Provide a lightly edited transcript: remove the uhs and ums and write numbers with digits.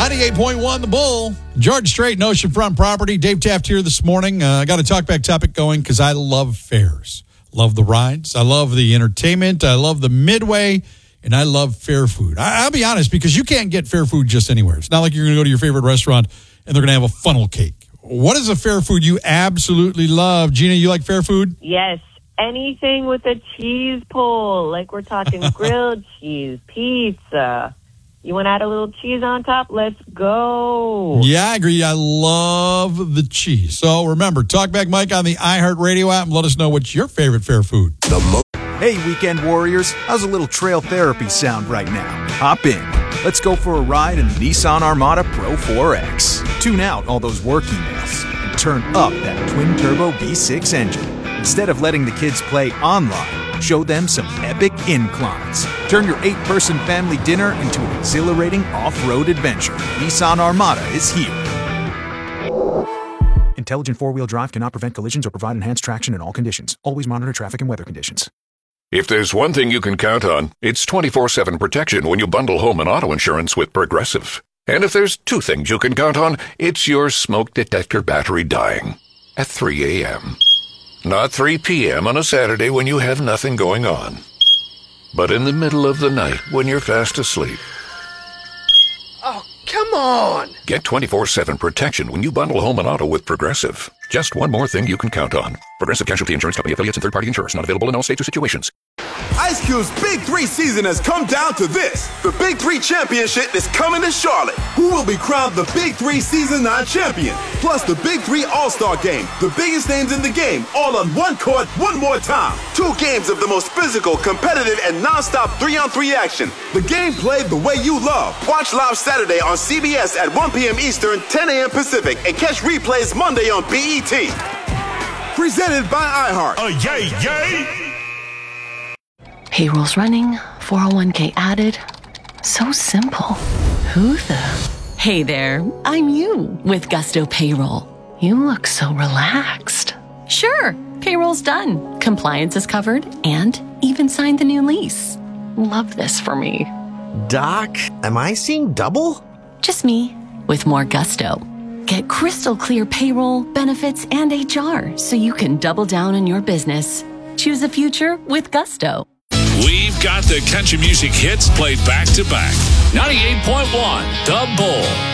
98.1 The Bull. George Strait, Oceanfront Property. Dave Taft here this morning. I got a talkback topic going because I love fairs. Love the rides. I love the entertainment. I love the midway. And I love fair food. I'll be honest, because you can't get fair food just anywhere. It's not like you're going to go to your favorite restaurant and they're going to have a funnel cake. What is a fair food you absolutely love? Gina, you like fair food? Yes. Anything with a cheese pull. Like we're talking grilled cheese, pizza. You want to add a little cheese on top? Let's go. Yeah, I agree. I love the cheese. So remember, Talkback Mike on the iHeartRadio app and let us know what's your favorite fair food. Hey, weekend warriors. How's a little trail therapy sound right now? Hop in. Let's go for a ride in the Nissan Armada Pro 4X. Tune out all those work emails and turn up that twin-turbo V6 engine. Instead of letting the kids play online, show them some epic inclines. Turn your 8-person family dinner into an exhilarating off-road adventure. Nissan Armada is here. Intelligent four-wheel drive cannot prevent collisions or provide enhanced traction in all conditions. Always monitor traffic and weather conditions. If there's one thing you can count on, it's 24/7 protection when you bundle home and auto insurance with Progressive. And if there's two things you can count on, it's your smoke detector battery dying at 3 a.m. Not 3 p.m. on a Saturday when you have nothing going on, but in the middle of the night when you're fast asleep. Oh, come on! Get 24/7 protection when you bundle home and auto with Progressive. Just one more thing you can count on. Progressive Casualty Insurance Company affiliates and third-party insurers. Not available in all states or situations. Ice Cube's Big 3 season has come down to this. The Big 3 Championship is coming to Charlotte. Who will be crowned the Big 3 Season 9 champion? Plus the Big 3 All-Star Game. The biggest names in the game, all on one court, one more time. 2 games of the most physical, competitive, and non-stop 3-on-3 action. The game played the way you love. Watch live Saturday on CBS at 1 p.m. Eastern, 10 a.m. Pacific, and catch replays Monday on BET. Presented by iHeart. Yay, yay! Payroll's running, 401k added. So simple. Who the? Hey there, I'm you with Gusto Payroll. You look so relaxed. Sure, payroll's done. Compliance is covered and even signed the new lease. Love this for me. Doc, am I seeing double? Just me with more gusto. Get crystal clear payroll, benefits, and HR so you can double down on your business. Choose a future with Gusto. We've got the country music hits played back to back. 98.1 The Bull.